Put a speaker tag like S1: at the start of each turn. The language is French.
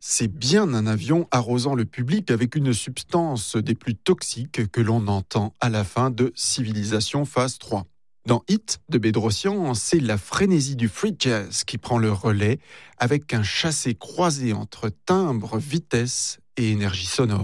S1: C'est bien un avion arrosant le public avec une substance des plus toxiques que l'on entend à la fin de Civilisation Phase 3. Dans Hit de Bédrossian, c'est la frénésie du free jazz qui prend le relais avec un chassé croisé entre timbre, vitesse et énergie sonore.